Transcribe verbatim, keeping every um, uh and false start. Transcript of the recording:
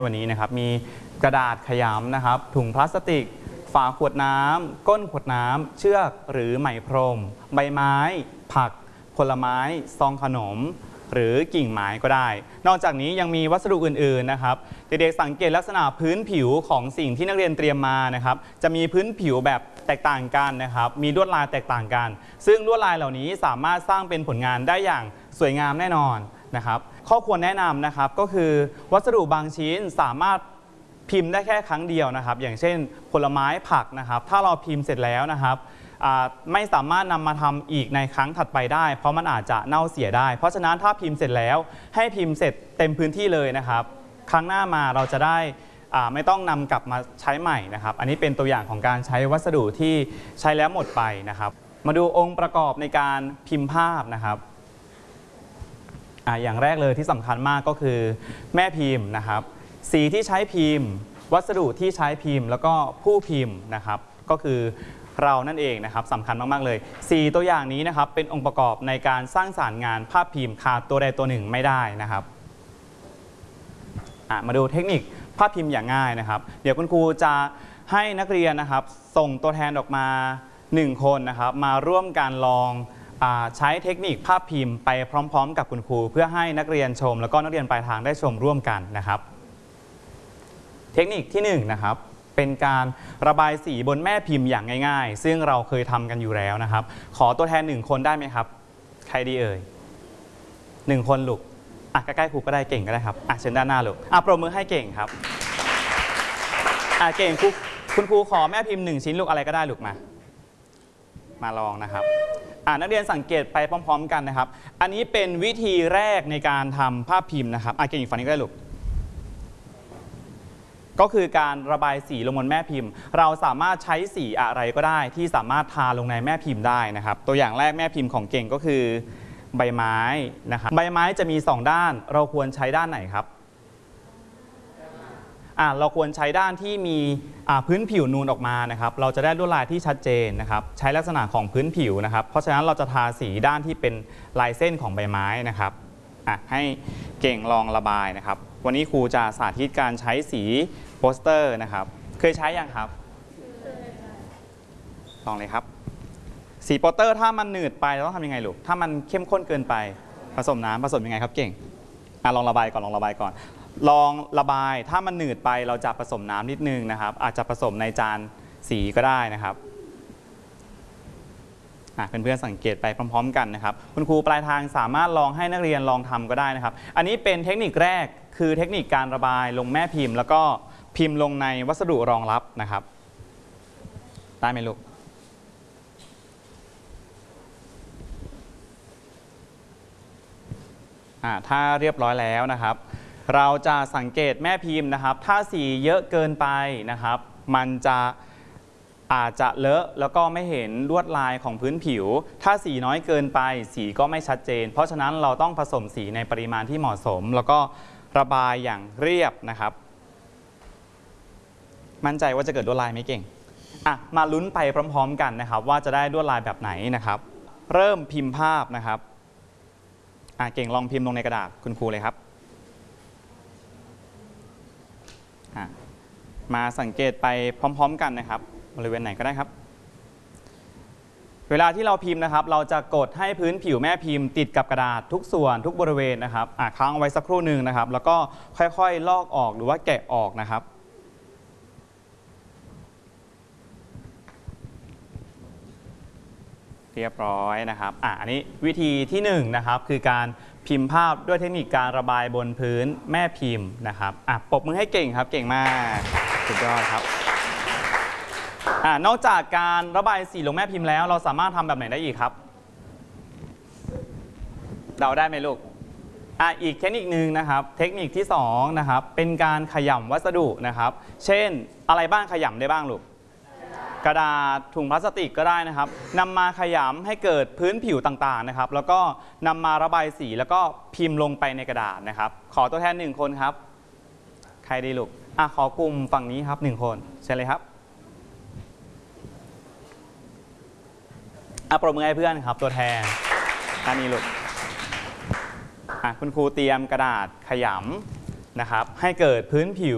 วันนี้นะครับมีกระดาษขยำนะครับถุงพลาสติกฝาขวดน้ำก้นขวดน้ำเชือกหรือไหมพรมใบไม้ผักผลไม้ซองขนมหรือกิ่งไม้ก็ได้นอกจากนี้ยังมีวัสดุอื่นๆนะครับเด็กๆสังเกตลักษณะพื้นผิวของสิ่งที่นักเรียนเตรียมมานะครับจะมีพื้นผิวแบบแตกต่างกันนะครับมีลวดลายแตกต่างกันซึ่งลวดลายเหล่านี้สามารถสร้างเป็นผลงานได้อย่างสวยงามแน่นอนนะครับข้อควรแนะนำนะครับก็คือวัสดุบางชิ้นสามารถพิมพ์ได้แค่ครั้งเดียวนะครับอย่างเช่นผลไม้ผักนะครับถ้าเราพิมพ์เสร็จแล้วนะครับไม่สามารถนำมาทำอีกในครั้งถัดไปได้เพราะมันอาจจะเน่าเสียได้เพราะฉะนั้นถ้าพิมพ์เสร็จแล้วให้พิมพ์เสร็จเต็มพื้นที่เลยนะครับครั้งหน้ามาเราจะได้ไม่ต้องนำกลับมาใช้ใหม่นะครับอันนี้เป็นตัวอย่างของการใช้วัสดุที่ใช้แล้วหมดไปนะครับมาดูองค์ประกอบในการพิมพ์ภาพนะครับอย่างแรกเลยที่สำคัญมากก็คือแม่พิมพ์นะครับสีที่ใช้พิมพ์วัสดุที่ใช้พิมพ์แล้วก็ผู้พิมพ์นะครับก็คือเรานั่นเองนะครับสำคัญมากๆเลยสี่ตัวอย่างนี้นะครับเป็นองค์ประกอบในการสร้างสรรค์งานภาพพิมพ์ขาดตัวใดตัวหนึ่งไม่ได้นะครับมาดูเทคนิคภาพพิมพ์อย่างง่ายนะครับเดี๋ยวคุณครูจะให้นักเรียนนะครับส่งตัวแทนออกมาหนึ่งคนนะครับมาร่วมกันลองใช้เทคนิคภาพพิมพ์ไปพร้อมๆกับคุณครูเพื่อให้นักเรียนชมแล้วก็นักเรียนปลายทางได้ชมร่วมกันนะครับเทคนิคที่หนึ่งนะครับเป็นการระบายสีบนแม่พิมพ์อย่างง่ายๆซึ่งเราเคยทำกันอยู่แล้วนะครับขอตัวแทนหนึ่งคนได้ไหมครับใครดีเอ่ยหนึ่งคนลูกอ่ะใกล้ๆครูก็ได้เก่งก็ได้ครับอ่ะเชิญด้านหน้าลูกอ่ะปรบมือให้เก่งครับอ่ะเก่งครูคุณครูขอแม่พิมพ์หนึ่งชิ้นลูกอะไรก็ได้ลูกมามาลองนะครับอ่านักเรียนสังเกตไปพร้อมๆกันนะครับอันนี้เป็นวิธีแรกในการทำภาพพิมพ์นะครับอ่ะเก่งอีกฝั่งนี้ก็ได้ลูกก็คือการระบายสีลงบนแม่พิมพ์เราสามารถใช้สีอะไรก็ได้ที่สามารถทาลงในแม่พิมพ์ได้นะครับตัวอย่างแรกแม่พิมพ์ของเก่งก็คือใบไม้นะครับใบไม้จะมีสองด้านเราควรใช้ด้านไหนครับอ่าเราควรใช้ด้านที่มีพื้นผิวนูนออกมานะครับเราจะได้ลวดลายที่ชัดเจนนะครับใช้ลักษณะของพื้นผิวนะครับเพราะฉะนั้นเราจะทาสีด้านที่เป็นลายเส้นของใบไม้นะครับอ่ะให้เก่งลองระบายนะครับวันนี้ครูจะสาธิตการใช้สีโปสเตอร์นะครับเคยใช้ยังครับลองเลยครับสีโปสเตอร์ถ้ามันหนืดไปเราต้องทำยังไงลูกถ้ามันเข้มข้นเกินไปผสมน้ำผสมยังไงครับเก่งอ่ะลองระบายก่อนลองระบายก่อนลองระบายถ้ามันหนืดไปเราจะผสมน้ำนิดนึงนะครับอาจจะผสมในจานสีก็ได้นะครับเพื่อนๆสังเกตไปพร้อมๆกันนะครับคุณครูปลายทางสามารถลองให้นักเรียนลองทำก็ได้นะครับอันนี้เป็นเทคนิคแรกคือเทคนิคการระบายลงแม่พิมพ์แล้วก็พิมพ์ลงในวัสดุรองรับนะครับได้ไหมลูกถ้าเรียบร้อยแล้วนะครับเราจะสังเกตแม่พิมพ์นะครับถ้าสีเยอะเกินไปนะครับมันจะอาจจะเลอะแล้วก็ไม่เห็นลวดลายของพื้นผิวถ้าสีน้อยเกินไปสีก็ไม่ชัดเจนเพราะฉะนั้นเราต้องผสมสีในปริมาณที่เหมาะสมแล้วก็ระบายอย่างเรียบนะครับมั่นใจว่าจะเกิดลวดลายไหมเก่งอ่ะมาลุ้นไปพร้อมๆกันนะครับว่าจะได้ลวดลายแบบไหนนะครับเริ่มพิมพ์ภาพนะครับอ่ะเก่งลองพิมพ์ลงในกระดาษคุณครูเลยครับอ่ะมาสังเกตไปพร้อมๆกันนะครับบริเวณไหนก็ได้ครับเวลาที่เราพิมพ์นะครับเราจะกดให้พื้นผิวแม่พิมพ์ติดกับกระดาษทุกส่วนทุกบริเวณนะครับอ่ะค้างเอาไว้สักครู่หนึ่งนะครับแล้วก็ค่อยๆลอกออกหรือว่าแกะออกนะครับเรียบร้อยนะครับอ่ะอันนี้วิธีที่หนึ่งนะครับคือการพิมพ์ภาพด้วยเทคนิคการระบายบนพื้นแม่พิมพ์นะครับอ่ะปรบมือให้เก่งครับเก่งมากสุดยอดครับอ่านอกจากการระบายสีลงแม่พิมพ์แล้วเราสามารถทำแบบไหนได้อีกครับเดาได้ไหมลูกอ่ะอีกเทคนิคหนึ่งนะครับเทคนิคที่สองนะครับเป็นการขยำวัสดุนะครับเช่นอะไรบ้างขยำได้บ้างลูกกระดาษถุงพลาสติกก็ได้นะครับนำมาขยำให้เกิดพื้นผิวต่างๆนะครับแล้วก็นำมาระบายสีแล้วก็พิมพ์ลงไปในกระดาษนะครับขอตัวแทนหนึ่งคนครับใครดีลูกอ่ะขอกลุ่มฝั่งนี้ครับหนึ่งคนเชิญเลยครับอ่ะปรบมือให้เพื่อนครับตัวแทนด้านนี้ลูกอ่ะคุณครูเตรียมกระดาษขยำนะครับให้เกิดพื้นผิว